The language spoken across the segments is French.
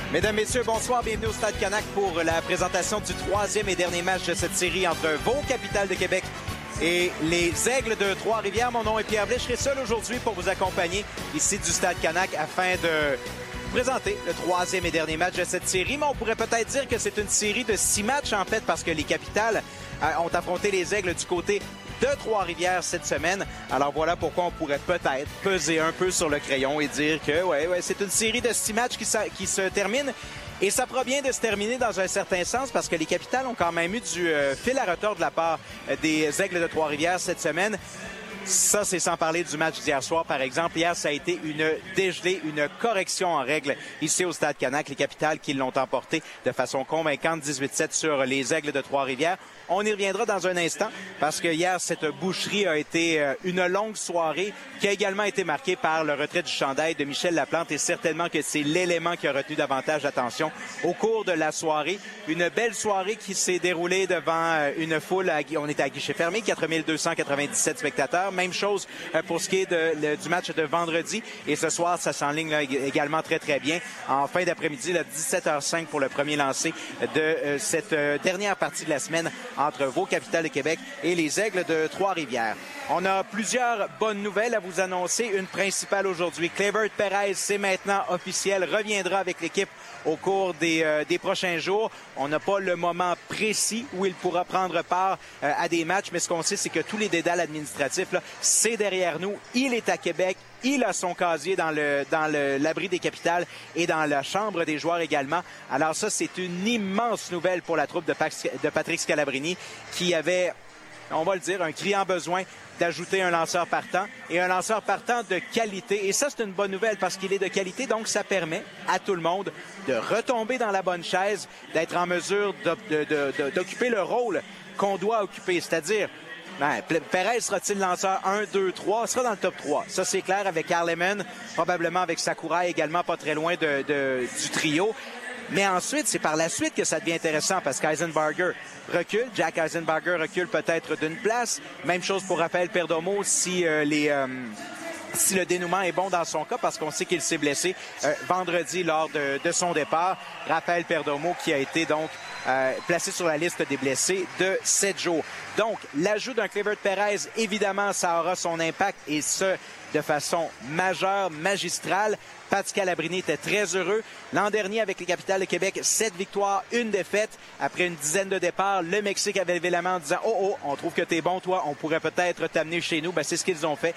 Mesdames, Messieurs, bonsoir. Bienvenue au Stade Canac pour la présentation du troisième et dernier match de cette série entre vos Capitales de Québec et les Aigles de Trois-Rivières. Mon nom est Pierre Blais. Je serai seul aujourd'hui pour vous accompagner ici du Stade Canac afin de présenter le troisième et dernier match de cette série. Mais on pourrait peut-être dire que c'est une série de 6 matchs, en fait, parce que les Capitales ont affronté les Aigles du côté de Trois-Rivières cette semaine. Alors voilà pourquoi on pourrait peut-être peser un peu sur le crayon et dire que c'est une série de 6 matchs qui se termine. Et ça provient de se terminer dans un certain sens parce que les Capitales ont quand même eu du fil à retordre de la part des Aigles de Trois-Rivières cette semaine. Ça, c'est sans parler du match d'hier soir, par exemple. Hier, ça a été une dégelée, une correction en règle ici au Stade Canac. Les Capitales qui l'ont emporté de façon convaincante, 18-7 sur les Aigles de Trois-Rivières. On y reviendra dans un instant parce que hier, cette boucherie a été une longue soirée qui a également été marquée par le retrait du chandail de Michel Laplante et certainement que c'est l'élément qui a retenu davantage l'attention au cours de la soirée. Une belle soirée qui s'est déroulée devant une foule, on était à guichet fermé, 4297 spectateurs. Même chose pour ce qui est du match de vendredi. Et ce soir, ça s'enligne également très, très bien. En fin d'après-midi, 17h05 pour le premier lancer de cette dernière partie de la semaine entre vos Capitales de Québec et les Aigles de Trois-Rivières. On a plusieurs bonnes nouvelles à vous annoncer. Une principale aujourd'hui. Clevert Perez, c'est maintenant officiel, reviendra avec l'équipe au cours des prochains jours. On n'a pas le moment précis où il pourra prendre part à des matchs, mais ce qu'on sait, c'est que tous les dédales administratifs, là, c'est derrière nous. Il est à Québec. Il a son casier dans l'abri des Capitales et dans la chambre des joueurs également. Alors ça, c'est une immense nouvelle pour la troupe de Patrick Scalabrini qui avait, on va le dire, un criant besoin d'ajouter un lanceur partant et un lanceur partant de qualité. Et ça, c'est une bonne nouvelle parce qu'il est de qualité. Donc, ça permet à tout le monde de retomber dans la bonne chaise, d'être en mesure d'occuper le rôle qu'on doit occuper, c'est-à-dire Perez sera-t-il lanceur 1, 2, 3? Sera dans le top 3. Ça, c'est clair avec Carl Lemon, probablement avec Sakurai également pas très loin du trio. Mais ensuite, c'est par la suite que ça devient intéressant parce qu'Eisenbarger recule. Jack Eisenbarger recule peut-être d'une place. Même chose pour Raphaël Perdomo si le dénouement est bon dans son cas, parce qu'on sait qu'il s'est blessé vendredi lors de son départ. Raphaël Perdomo qui a été donc placé sur la liste des blessés de 7 jours. Donc, l'ajout d'un Clevert Perez, évidemment, ça aura son impact et ce, de façon majeure, magistrale. Pat Scalabrini était très heureux. L'an dernier, avec les Capitales de Québec, 7 victoires, 1 défaite. Après une dizaine de départs, le Mexique avait levé la main en disant « Oh, on trouve que t'es bon, toi. On pourrait peut-être t'amener chez nous. » C'est ce qu'ils ont fait.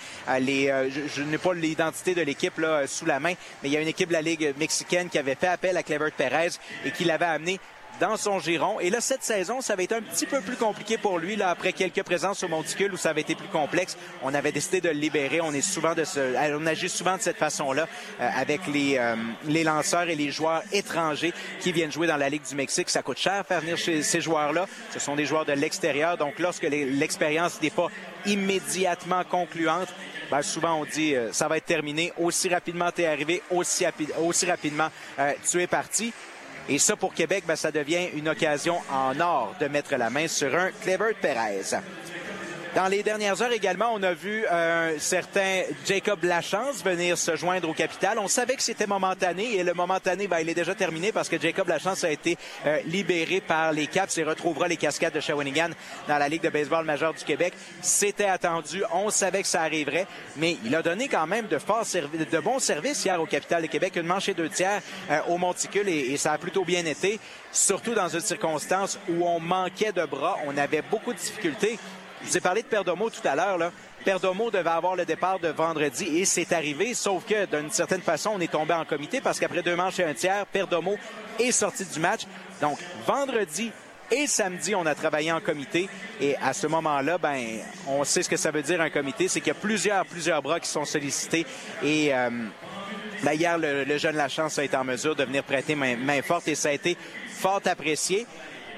Je n'ai pas l'identité de l'équipe là sous la main, mais il y a une équipe de la Ligue mexicaine qui avait fait appel à Clevert Perez et qui l'avait amené dans son giron. Et là, cette saison, ça avait été un petit peu plus compliqué pour lui, là, après quelques présences au Monticule où ça avait été plus complexe. On avait décidé de le libérer. On agit souvent de cette façon-là avec les lanceurs et les joueurs étrangers qui viennent jouer dans la Ligue du Mexique. Ça coûte cher faire venir ces joueurs-là. Ce sont des joueurs de l'extérieur. Donc, lorsque l'expérience n'est pas immédiatement concluante, souvent on dit ça va être terminé. Aussi rapidement tu es arrivé, aussi rapidement tu es parti. Et ça, pour Québec, ça devient une occasion en or de mettre la main sur un Clevert Perez. Dans les dernières heures également, on a vu un certain Jacob Lachance venir se joindre aux Capitales. On savait que c'était momentané et le momentané, il est déjà terminé parce que Jacob Lachance a été libéré par les Caps et retrouvera les Cascades de Shawinigan dans la Ligue de baseball majeure du Québec. C'était attendu, on savait que ça arriverait, mais il a donné quand même de bons services hier aux Capitales de Québec. Une manche et 2 tiers au Monticule et ça a plutôt bien été, surtout dans une circonstance où on manquait de bras, on avait beaucoup de difficultés. Je vous ai parlé de Perdomo tout à l'heure, là. Perdomo devait avoir le départ de vendredi et c'est arrivé, sauf que d'une certaine façon, on est tombé en comité parce qu'après 2 manches et 1 tiers, Perdomo est sorti du match. Donc, vendredi et samedi, on a travaillé en comité et à ce moment-là, on sait ce que ça veut dire un comité, c'est qu'il y a plusieurs bras qui sont sollicités et hier, le jeune Lachance a été en mesure de venir prêter main forte et ça a été fort apprécié.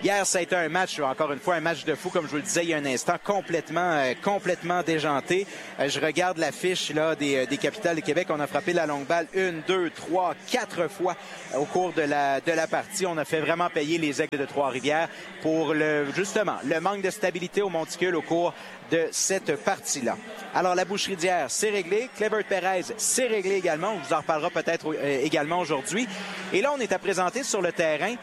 Hier, ça a été un match, encore une fois, un match de fou, comme je vous le disais il y a un instant, complètement déjanté. Je regarde l'affiche là des Capitales de Québec. On a frappé la longue balle 1, 2, 3, 4 fois au cours de la partie. On a fait vraiment payer les Aigles de Trois-Rivières pour justement le manque de stabilité au monticule au cours de cette partie-là. Alors, la boucherie d'hier, c'est réglé. Clébert Perez, c'est réglé également. On vous en reparlera peut-être également aujourd'hui. Et là, on est à présenter sur le terrain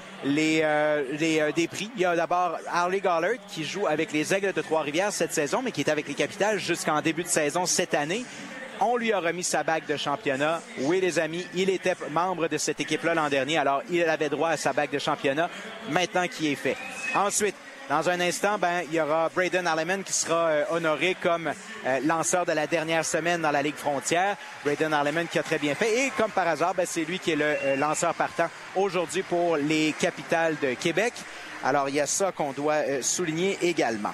des prix. Il y a d'abord Harley Gollard qui joue avec les Aigles de Trois-Rivières cette saison, mais qui est avec les Capitales jusqu'en début de saison cette année. On lui a remis sa bague de championnat. Oui, les amis, il était membre de cette équipe-là l'an dernier, alors il avait droit à sa bague de championnat, maintenant qui est fait. Ensuite, dans un instant, il y aura Braden Alleman qui sera honoré comme lanceur de la dernière semaine dans la Ligue Frontière. Braden Alleman qui a très bien fait. Et comme par hasard, c'est lui qui est le lanceur partant aujourd'hui pour les Capitales de Québec. Alors, il y a ça qu'on doit souligner également.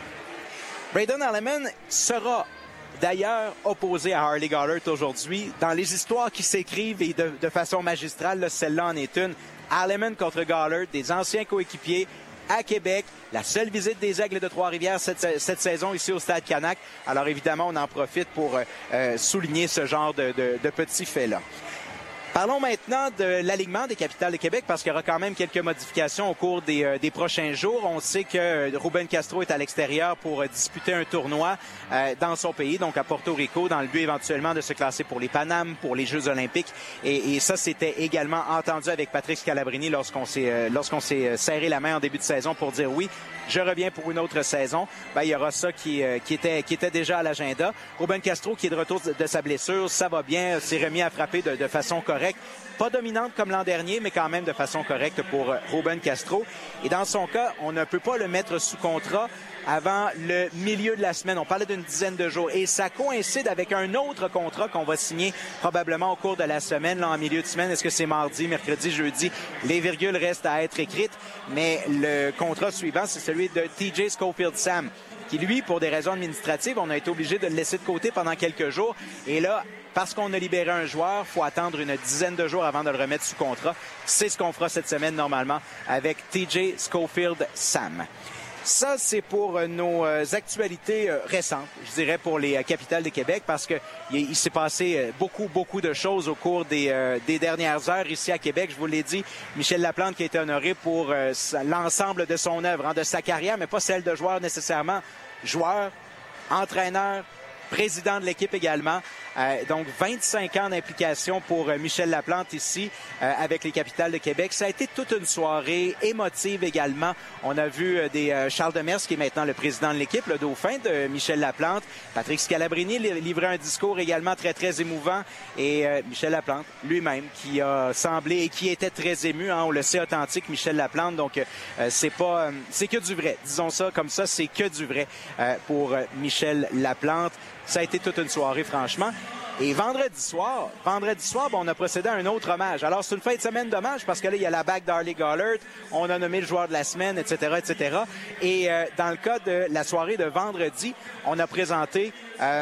Braden Alleman sera d'ailleurs opposé à Harley Gollard aujourd'hui. Dans les histoires qui s'écrivent et de façon magistrale, là, celle-là en est une. Alleman contre Gollard, des anciens coéquipiers à Québec. La seule visite des Aigles de Trois-Rivières cette saison ici au Stade Canac. Alors évidemment, on en profite pour souligner ce genre de petits faits-là. Parlons maintenant de l'alignement des Capitales de Québec parce qu'il y aura quand même quelques modifications au cours des prochains jours. On sait que Ruben Castro est à l'extérieur pour disputer un tournoi dans son pays, donc à Porto Rico, dans le but éventuellement de se classer pour les Panames, pour les Jeux olympiques. Et ça, c'était également entendu avec Patrick Scalabrini lorsqu'on s'est serré la main en début de saison pour dire oui, je reviens pour une autre saison. Il y aura ça qui était déjà à l'agenda. Ruben Castro qui est de retour de sa blessure, ça va bien, s'est remis à frapper de façon correcte. Pas dominante comme l'an dernier, mais quand même de façon correcte pour Ruben Castro. Et dans son cas, on ne peut pas le mettre sous contrat avant le milieu de la semaine. On parlait d'une dizaine de jours. Et ça coïncide avec un autre contrat qu'on va signer probablement au cours de la semaine, là, en milieu de semaine. Est-ce que c'est mardi, mercredi, jeudi? Les virgules restent à être écrites. Mais le contrat suivant, c'est celui de TJ Schofield-Sam, qui, lui, pour des raisons administratives, on a été obligé de le laisser de côté pendant quelques jours. Et là, parce qu'on a libéré un joueur, il faut attendre une dizaine de jours avant de le remettre sous contrat. C'est ce qu'on fera cette semaine, normalement, avec TJ Schofield-Sam. Ça, c'est pour nos actualités récentes, je dirais, pour les Capitales de Québec, parce qu'il s'est passé beaucoup de choses au cours des dernières heures ici à Québec. Je vous l'ai dit, Michel Laplante qui a été honoré pour l'ensemble de son œuvre, de sa carrière, mais pas celle de joueur nécessairement. Joueur, entraîneur, président de l'équipe également. Donc, 25 ans d'implication pour Michel Laplante ici avec les Capitales de Québec. Ça a été toute une soirée émotive également. On a vu Charles Demers, qui est maintenant le président de l'équipe, le dauphin de Michel Laplante. Patrick Scalabrini livrait un discours également très émouvant. Et Michel Laplante lui-même qui a semblé et qui était très ému. On le sait, authentique, Michel Laplante. Donc, c'est que du vrai. Disons ça comme ça, c'est que du vrai pour Michel Laplante. Ça a été toute une soirée, franchement. Et vendredi soir, on a procédé à un autre hommage. Alors, c'est une fin de semaine d'hommage parce que là, il y a la bague d'Harley Gollard. On a nommé le joueur de la semaine, etc., etc. Et dans le cas de la soirée de vendredi, on a présenté en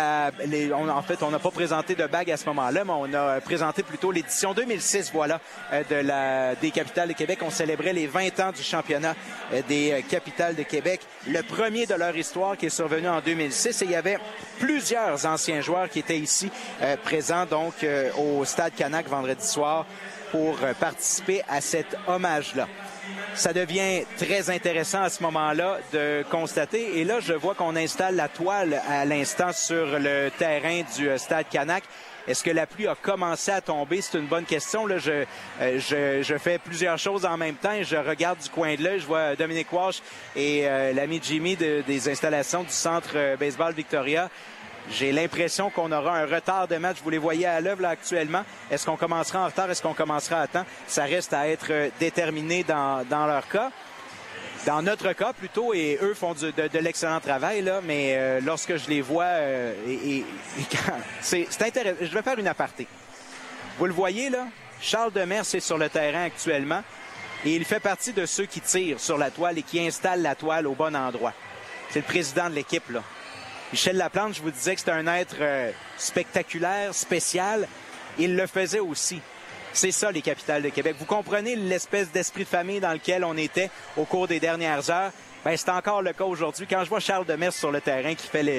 fait, on n'a pas présenté de bague à ce moment-là, mais on a présenté plutôt l'édition 2006, des Capitales de Québec. On célébrait les 20 ans du championnat des Capitales de Québec, le premier de leur histoire qui est survenu en 2006. Et il y avait plusieurs anciens joueurs qui étaient ici présents donc au Stade Canac vendredi soir pour participer à cet hommage-là. Ça devient très intéressant à ce moment-là de constater. Et là, je vois qu'on installe la toile à l'instant sur le terrain du Stade Canac. Est-ce que la pluie a commencé à tomber? C'est une bonne question. Là, je fais plusieurs choses en même temps et je regarde du coin de l'œil. Je vois Dominique Walsh et l'ami Jimmy des installations du Centre Baseball Victoria. J'ai l'impression qu'on aura un retard de match. Vous les voyez à l'œuvre là actuellement. Est-ce qu'on commencera en retard? Est-ce qu'on commencera à temps? Ça reste à être déterminé dans leur cas. Dans notre cas, plutôt, et eux font de l'excellent travail, là, mais lorsque je les vois, c'est intéressant. Je vais faire une aparté. Vous le voyez, là? Charles Demers est sur le terrain actuellement et il fait partie de ceux qui tirent sur la toile et qui installent la toile au bon endroit. C'est le président de l'équipe, là. Michel Laplante, je vous disais que c'était un être spectaculaire, spécial. Il le faisait aussi. C'est ça, les Capitales de Québec. Vous comprenez l'espèce d'esprit de famille dans lequel on était au cours des dernières heures? Ben, c'est encore le cas aujourd'hui. Quand je vois Charles Demers sur le terrain qui fait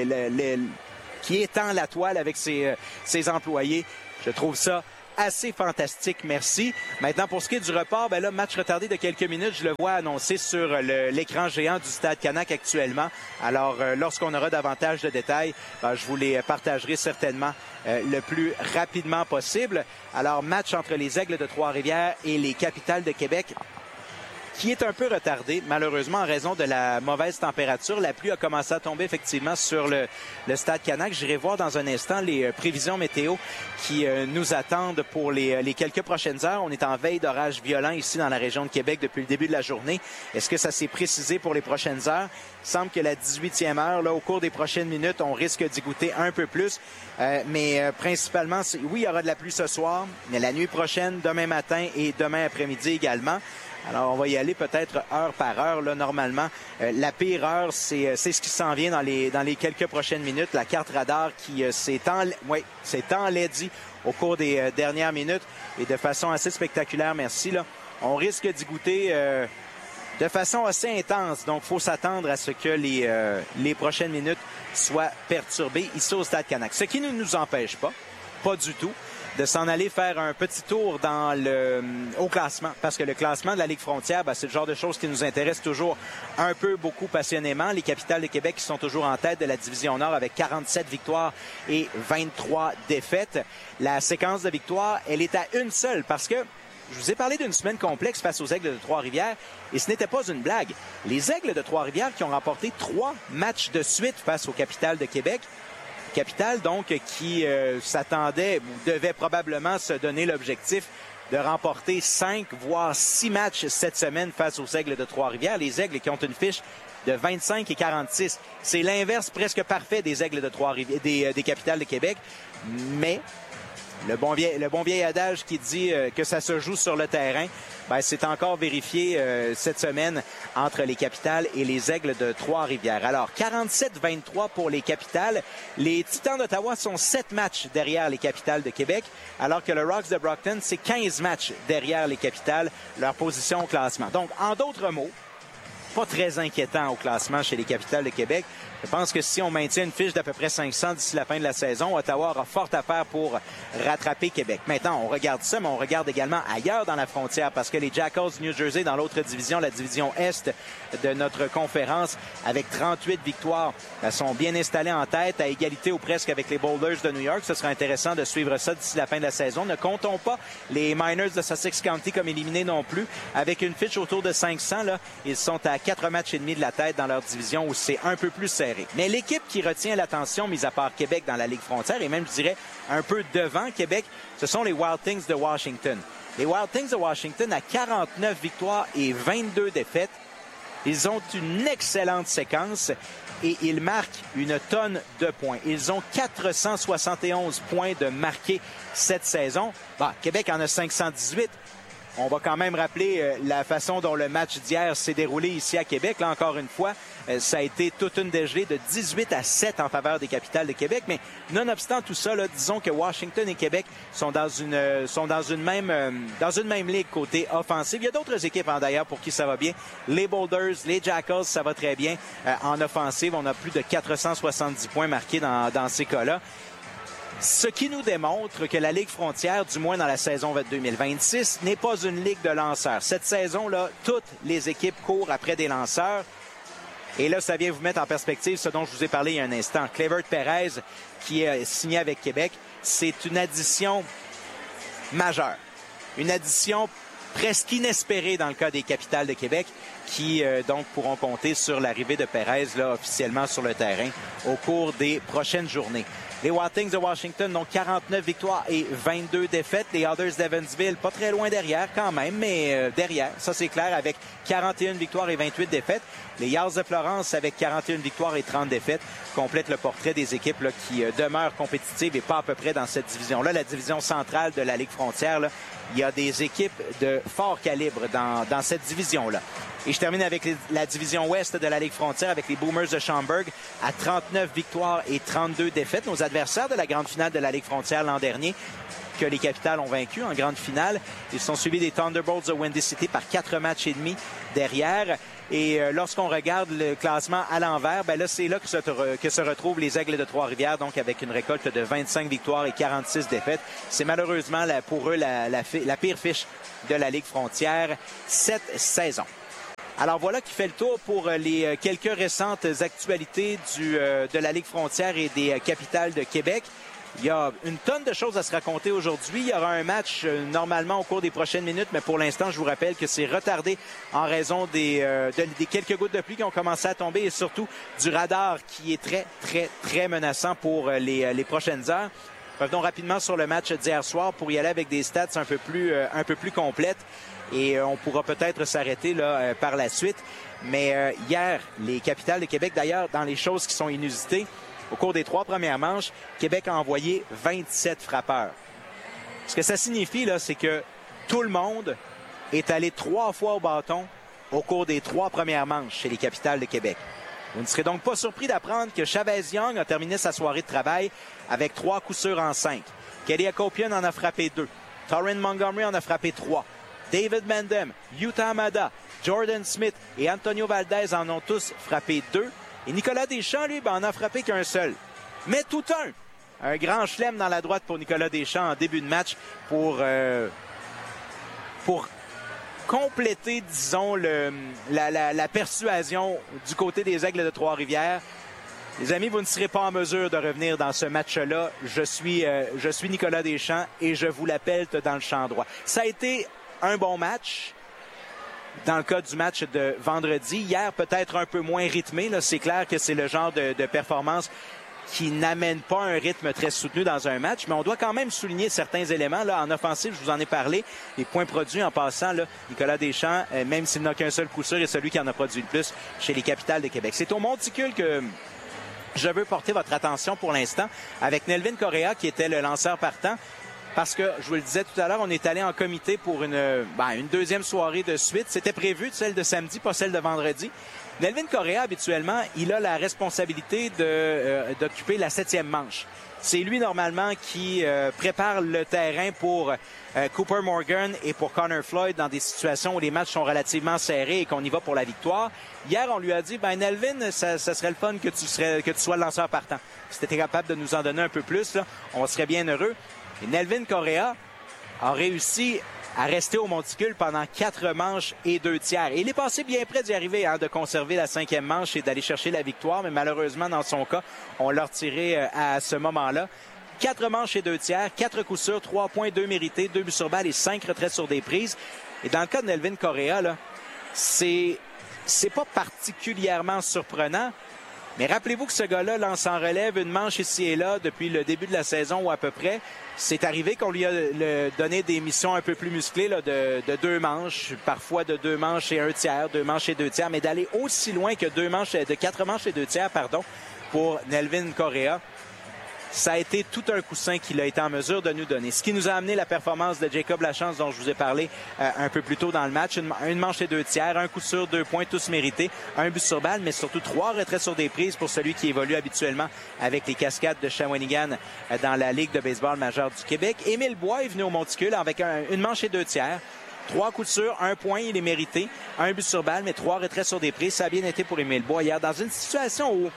qui étend la toile avec ses employés, je trouve ça assez fantastique, merci. Maintenant, pour ce qui est du report, ben là, match retardé de quelques minutes, je le vois annoncé sur l'écran géant du Stade Canac actuellement. Alors, lorsqu'on aura davantage de détails, ben, je vous les partagerai certainement le plus rapidement possible. Alors, match entre les Aigles de Trois-Rivières et les Capitales de Québec, qui est un peu retardé, malheureusement, en raison de la mauvaise température. La pluie a commencé à tomber, effectivement, sur le Stade Canac. J'irai voir dans un instant les prévisions météo qui nous attendent pour les quelques prochaines heures. On est en veille d'orage violent ici dans la région de Québec depuis le début de la journée. Est-ce que ça s'est précisé pour les prochaines heures? Il semble que la 18e heure, là, au cours des prochaines minutes, on risque d'y goûter un peu plus. Mais principalement, oui, il y aura de la pluie ce soir, mais la nuit prochaine, demain matin et demain après-midi également. Alors, on va y aller peut-être heure par heure. Là, normalement, la pire heure, c'est ce qui s'en vient dans les quelques prochaines minutes. La carte radar qui s'est enlaidie au cours des dernières minutes et de façon assez spectaculaire, merci. Là. On risque d'y goûter de façon assez intense. Donc, il faut s'attendre à ce que les prochaines minutes soient perturbées ici au Stade Canac. Ce qui ne nous empêche pas du tout, de s'en aller faire un petit tour au classement. Parce que le classement de la Ligue Frontière, c'est le genre de choses qui nous intéresse toujours beaucoup passionnément. Les Capitales de Québec qui sont toujours en tête de la Division Nord avec 47 victoires et 23 défaites. La séquence de victoires, elle est à une seule parce que je vous ai parlé d'une semaine complexe face aux Aigles de Trois-Rivières et ce n'était pas une blague. Les Aigles de Trois-Rivières qui ont remporté 3 matchs de suite face aux Capitales de Québec. Capitale, donc, qui s'attendait ou devait probablement se donner l'objectif de remporter 5, voire 6 matchs cette semaine face aux Aigles de Trois-Rivières. Les Aigles qui ont une fiche de 25 et 46. C'est l'inverse presque parfait des Aigles de Trois-Rivières, des Capitales de Québec. Mais le bon vieil adage qui dit que ça se joue sur le terrain, c'est encore vérifié cette semaine entre les Capitales et les Aigles de Trois-Rivières. Alors, 47-23 pour les Capitales. Les Titans d'Ottawa sont 7 matchs derrière les Capitales de Québec, alors que le Rocks de Brockton, c'est 15 matchs derrière les Capitales, leur position au classement. Donc, en d'autres mots, pas très inquiétant au classement chez les Capitales de Québec. Je pense que si on maintient une fiche d'à peu près 500 d'ici la fin de la saison, Ottawa aura fort à faire pour rattraper Québec. Maintenant, on regarde ça, mais on regarde également ailleurs dans la frontière parce que les Jackals du New Jersey, dans l'autre division, la division Est de notre conférence, avec 38 victoires, sont bien installés en tête, à égalité ou presque avec les Boulders de New York. Ce sera intéressant de suivre ça d'ici la fin de la saison. Ne comptons pas les Miners de Sussex County comme éliminés non plus. Avec une fiche autour de 500, là, ils sont à 4 matchs et demi de la tête dans leur division où c'est un peu plus serré. Mais l'équipe qui retient l'attention, mis à part Québec dans la Ligue Frontière, et même, je dirais, un peu devant Québec, ce sont les Wild Things de Washington. Les Wild Things de Washington, à 49 victoires et 22 défaites, ils ont une excellente séquence et ils marquent une tonne de points. Ils ont 471 points de marqués cette saison. Québec en a 518. On va quand même rappeler la façon dont le match d'hier s'est déroulé ici à Québec. Là, encore une fois, ça a été toute une dégelée de 18-7 en faveur des Capitales de Québec. Mais nonobstant tout ça, là, disons que Washington et Québec sont dans une même ligue côté offensif. Il y a d'autres équipes d'ailleurs pour qui ça va bien. Les Boulders, les Jackals, ça va très bien en offensive. On a plus de 470 points marqués dans ces cas-là. Ce qui nous démontre que la Ligue Frontière, du moins dans la saison 2026, n'est pas une ligue de lanceurs. Cette saison-là, toutes les équipes courent après des lanceurs. Et là, ça vient vous mettre en perspective ce dont je vous ai parlé il y a un instant. Clevert Perez, qui est signé avec Québec, c'est une addition majeure. Une addition presque inespérée dans le cas des Capitales de Québec, qui donc pourront compter sur l'arrivée de Perez là, officiellement sur le terrain au cours des prochaines journées. Les Wild Things de Washington ont 49 victoires et 22 défaites. Les Others d'Evansville, pas très loin derrière quand même, mais derrière, ça c'est clair, avec 41 victoires et 28 défaites. Les Yards de Florence, avec 41 victoires et 30 défaites, complètent le portrait des équipes là, qui demeurent compétitives et pas à peu près dans cette division-là. La division centrale de la Ligue Frontière, là, il y a des équipes de fort calibre dans cette division-là. Et je termine avec la division ouest de la Ligue Frontière avec les Boomers de Schaumburg à 39 victoires et 32 défaites. Nos adversaires de la grande finale de la Ligue Frontière l'an dernier. que les Capitales ont vaincu en grande finale. Ils sont suivis des Thunderbolts de Windy City par 4 matchs et demi derrière. Et lorsqu'on regarde le classement à l'envers, ben là, c'est là que se retrouvent les Aigles de Trois-Rivières, donc avec une récolte de 25 victoires et 46 défaites. C'est malheureusement pour eux la pire fiche de la Ligue frontière cette saison. Alors voilà qui fait le tour pour les quelques récentes actualités de la Ligue frontière et des Capitales de Québec. Il y a une tonne de choses à se raconter aujourd'hui. Il y aura un match normalement au cours des prochaines minutes, mais pour l'instant, je vous rappelle que c'est retardé en raison des quelques gouttes de pluie qui ont commencé à tomber et surtout du radar qui est très, très, très menaçant pour les prochaines heures. Revenons rapidement sur le match d'hier soir pour y aller avec des stats un peu plus complètes. Et on pourra peut-être s'arrêter là par la suite. Mais hier, les Capitales de Québec, d'ailleurs, dans les choses qui sont inusitées, au cours des 3 premières manches, Québec a envoyé 27 frappeurs. Ce que ça signifie, là, c'est que tout le monde est allé 3 fois au bâton au cours des 3 premières manches chez les Capitales de Québec. Vous ne serez donc pas surpris d'apprendre que Chavez Young a terminé sa soirée de travail avec 3 coups sûrs en 5. Kelly Akopian en a frappé 2. Torrin Montgomery en a frappé 3. David Mandem, Yuta Hamada, Jordan Smith et Antonio Valdez en ont tous frappé 2. Et Nicolas Deschamps, lui, en a frappé qu'un seul. Mais tout un grand chelem dans la droite pour Nicolas Deschamps en début de match pour compléter, disons, la persuasion du côté des Aigles de Trois-Rivières. Les amis, vous ne serez pas en mesure de revenir dans ce match-là. Je suis Nicolas Deschamps et je vous l'appelle dans le champ droit. Ça a été un bon match. Dans le cas du match de vendredi, hier peut-être un peu moins rythmé. Là, c'est clair que c'est le genre de performance qui n'amène pas un rythme très soutenu dans un match, mais on doit quand même souligner certains éléments. Là, en offensive, je vous en ai parlé. Les points produits en passant, là, Nicolas Deschamps, même s'il n'a qu'un seul coup sûr, est celui qui en a produit le plus chez les Capitales de Québec. C'est au Monticule que je veux porter votre attention pour l'instant avec Nelvin Correa qui était le lanceur partant. Parce que, je vous le disais tout à l'heure, on est allé en comité pour une deuxième soirée de suite. C'était prévu, celle de samedi, pas celle de vendredi. Nelvin Correa, habituellement, il a la responsabilité d'occuper la 7e manche. C'est lui, normalement, qui prépare le terrain pour Cooper Morgan et pour Connor Floyd dans des situations où les matchs sont relativement serrés et qu'on y va pour la victoire. Hier, on lui a dit, Nelvin, ça serait le fun que tu sois le lanceur partant. Si tu étais capable de nous en donner un peu plus, là, on serait bien heureux. Et Nelvin Correa a réussi à rester au Monticule pendant 4 manches et 2 tiers. Et il est passé bien près d'y arriver, de conserver la 5e manche et d'aller chercher la victoire. Mais malheureusement, dans son cas, on l'a retiré à ce moment-là. 4 manches et 2 tiers, 4 coups sûrs, 3 points, 2 mérités, 2 buts sur balle et 5 retraits sur des prises. Et dans le cas de Nelvin Correa, là, c'est pas particulièrement surprenant. Mais rappelez-vous que ce gars-là lance en relève une manche ici et là depuis le début de la saison ou à peu près. C'est arrivé qu'on lui a donné des missions un peu plus musclées là, de 2 manches, parfois de 2 manches et 1 tiers, 2 manches et 2 tiers, mais d'aller aussi loin que 4 manches et 2 tiers, pour Nelvin Correa. Ça a été tout un coussin qu'il a été en mesure de nous donner. Ce qui nous a amené la performance de Jacob Lachance, dont je vous ai parlé un peu plus tôt dans le match. Une manche et 2 tiers, un coup sûr, 2 points, tous mérités, un but sur balle, mais surtout 3 retraits sur des prises pour celui qui évolue habituellement avec les Cascades de Shawinigan dans la Ligue de baseball majeure du Québec. Émile Bois est venu au Monticule avec une manche et 2 tiers. 3 coups sûrs, 1 point, il est mérité. Un but sur balle, mais 3 retraits sur des prises. Ça a bien été pour Émile Bois hier dans une situation où,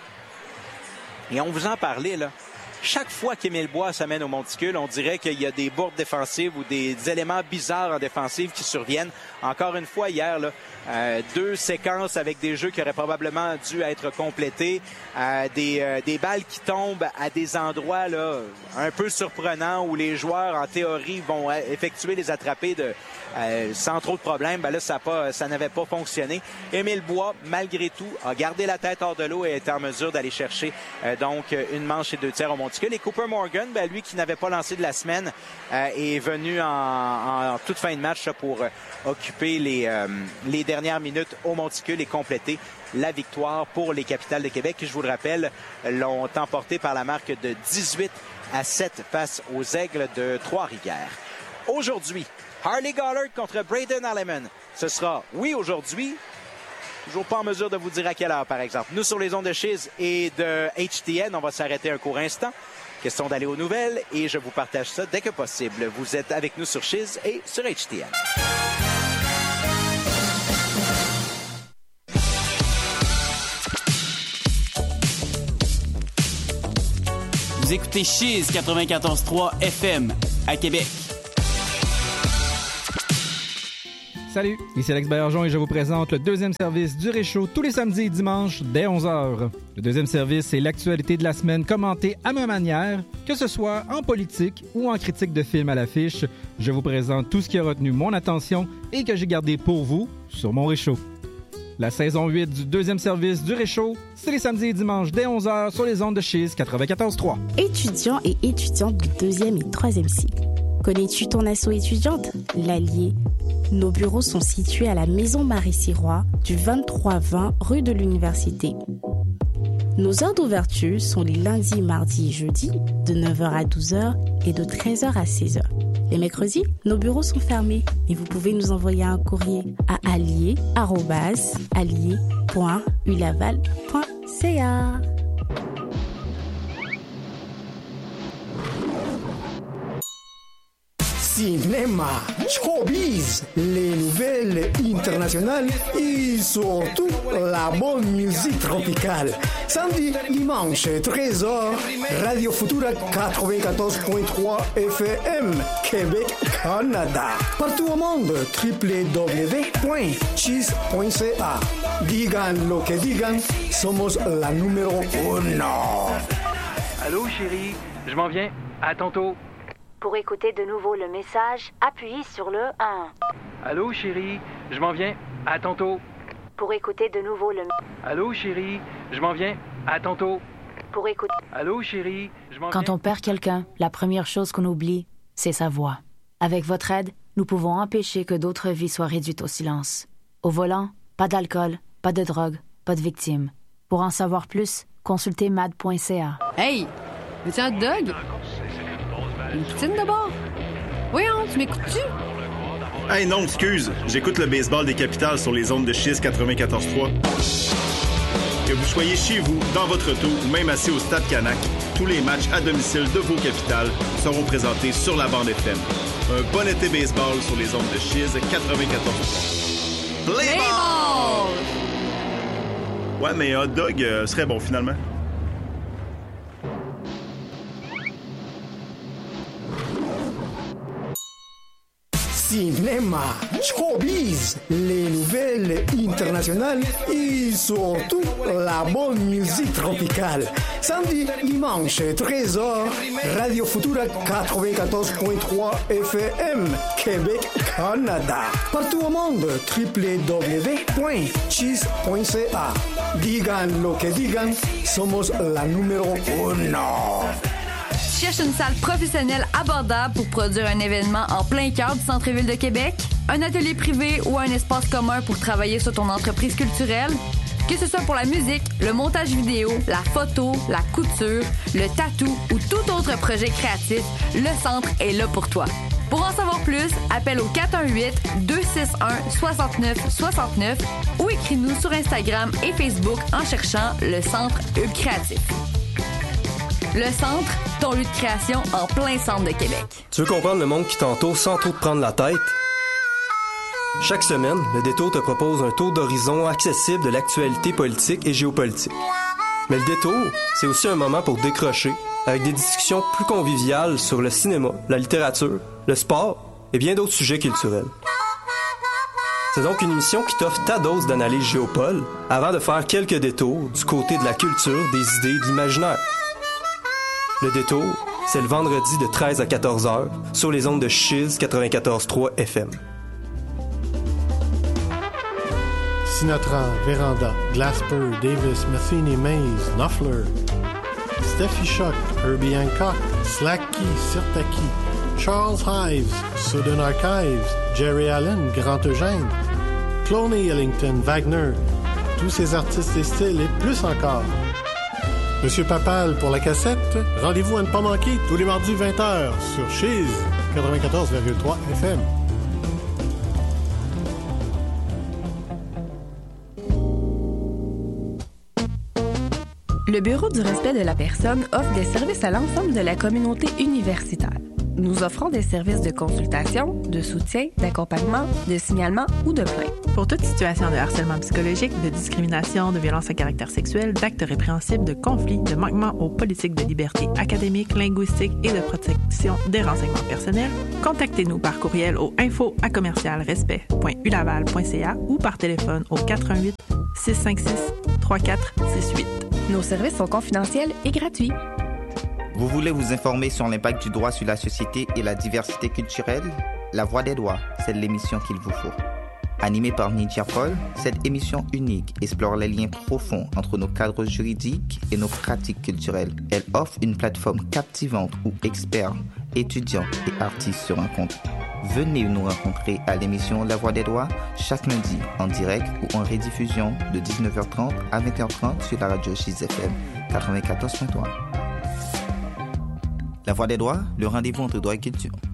et on vous en parlait, là, chaque fois qu'Émile Bois s'amène au Monticule, on dirait qu'il y a des bourdes défensives ou des éléments bizarres en défensive qui surviennent. Encore une fois, hier, là, 2 séquences avec des jeux qui auraient probablement dû être complétés, des balles qui tombent à des endroits là, un peu surprenants où les joueurs, en théorie, vont effectuer les attrapés sans trop de problèmes. Là, ça n'avait pas fonctionné. Émile Bois, malgré tout, a gardé la tête hors de l'eau et a été en mesure d'aller chercher donc une manche et 2 tiers au Monticule. Et Cooper Morgan, lui qui n'avait pas lancé de la semaine, est venu en toute fin de match pour occuper les dernières minutes au Monticule et compléter la victoire pour les Capitales de Québec qui, je vous le rappelle, l'ont emporté par la marque de 18-7 face aux Aigles de Trois-Rivières. Aujourd'hui, Harley Gollard contre Braden Alleman. Ce sera, oui, aujourd'hui. Toujours pas en mesure de vous dire à quelle heure, par exemple. Nous, sur les ondes de Chiz et de HTN, on va s'arrêter un court instant. Question d'aller aux nouvelles et je vous partage ça dès que possible. Vous êtes avec nous sur Chiz et sur HTN. Vous écoutez Chiz 94.3 FM à Québec. Salut, ici Alex Baillargeon et je vous présente le deuxième service du Réchaud tous les samedis et dimanches dès 11h. Le deuxième service, c'est l'actualité de la semaine commentée à ma manière, que ce soit en politique ou en critique de films à l'affiche. Je vous présente tout ce qui a retenu mon attention et que j'ai gardé pour vous sur mon Réchaud. La saison 8 du deuxième service du Réchaud, c'est les samedis et dimanches dès 11h sur les ondes de Chiz 94.3. Étudiants et étudiantes du deuxième et troisième cycle. Connais-tu ton asso étudiante? L'Allier. Nos bureaux sont situés à la Maison Marie-Sirois, du 23-20 rue de l'Université. Nos heures d'ouverture sont les lundis, mardis et jeudis, de 9h à 12h et de 13h à 16h. Les mercredis, nos bureaux sont fermés et vous pouvez nous envoyer un courrier à allier@ulaval.ca. Cinéma, showbiz, les nouvelles internationales et surtout la bonne musique tropicale. Samedi, dimanche, 13h, Radio Futura 94.3 FM, Québec, Canada. Partout au monde, www.chiz.ca. Digan lo que digan, somos la numéro 1. Allô, chérie, je m'en viens. À tantôt. Pour écouter de nouveau le message, appuyez sur le 1. Allô, chérie, je m'en viens. À tantôt. Pour écouter de nouveau le... Allô, chérie, je m'en viens. À tantôt. Pour écouter... Allô, chérie, je m'en viens. Quand on perd quelqu'un, la première chose qu'on oublie, c'est sa voix. Avec votre aide, nous pouvons empêcher que d'autres vies soient réduites au silence. Au volant, pas d'alcool, pas de drogue, pas de victimes. Pour en savoir plus, consultez mad.ca. Hey! Veux-tu un hot dog? Une poutine d'abord? Voyons, tu m'écoutes-tu? Hey non, excuse. J'écoute le baseball des Capitales sur les ondes de Chiz 94.3. Que vous soyez chez vous, dans votre auto ou même assis au Stade Canac, tous les matchs à domicile de vos Capitales seront présentés sur la bande FM. Un bon été baseball sur les ondes de Chiz 94.3. Play ball! Ouais, mais hot dog serait bon finalement. Cinéma, showbiz, les nouvelles internationales et surtout la bonne musique tropicale. Samedi, dimanche, 13h, Radio Futura 94.3 FM, Québec, Canada. Partout au monde, www.chiz.ca. Digan lo que digan, somos la numéro 1. Cherche une salle professionnelle abordable pour produire un événement en plein cœur du centre-ville de Québec, un atelier privé ou un espace commun pour travailler sur ton entreprise culturelle? Que ce soit pour la musique, le montage vidéo, la photo, la couture, le tatou ou tout autre projet créatif, le centre est là pour toi. Pour en savoir plus, appelle au 418-261-6969 ou écris-nous sur Instagram et Facebook en cherchant le Centre Hub Créatif. Le Centre, ton lieu de création en plein centre de Québec. Tu veux comprendre le monde qui t'entoure sans trop te prendre la tête? Chaque semaine, le Détour te propose un tour d'horizon accessible de l'actualité politique et géopolitique. Mais le Détour, c'est aussi un moment pour décrocher, avec des discussions plus conviviales sur le cinéma, la littérature, le sport et bien d'autres sujets culturels. C'est donc une émission qui t'offre ta dose d'analyse géopole avant de faire quelques détours du côté de la culture, des idées et de l'imaginaire. Le Détour, c'est le vendredi de 13 à 14 heures sur les ondes de Chiz 94.3 FM. Sinatra, Véranda, Glasper, Davis, Matheny, Mays, Knopfler, Steffi Shock, Herbie Hancock, Slacky, Sirtaki, Charles Hives, Southern Archives, Jerry Allen, Grand Eugène, Cloney Ellington, Wagner, tous ces artistes et styles et plus encore. Monsieur Papal pour la cassette, rendez-vous à ne pas manquer tous les mardis 20h sur Chiz 94,3 FM. Le Bureau du respect de la personne offre des services à l'ensemble de la communauté universitaire. Nous offrons des services de consultation, de soutien, d'accompagnement, de signalement ou de plainte. Pour toute situation de harcèlement psychologique, de discrimination, de violence à caractère sexuel, d'actes répréhensibles, de conflits, de manquements aux politiques de liberté académique, linguistique et de protection des renseignements personnels, contactez-nous par courriel au info@respect.ulaval.ca ou par téléphone au 418 656 3468. Nos services sont confidentiels et gratuits. Vous voulez vous informer sur l'impact du droit sur la société et la diversité culturelle? La Voix des droits, c'est l'émission qu'il vous faut. Animée par Nidia Paul, cette émission unique explore les liens profonds entre nos cadres juridiques et nos pratiques culturelles. Elle offre une plateforme captivante où experts, étudiants et artistes se rencontrent. Venez nous rencontrer à l'émission La Voix des droits chaque lundi en direct ou en rediffusion de 19h30 à 20h30 sur la radio Chiz FM 94.3. La Voix des droits, le rendez-vous entre droit et culture.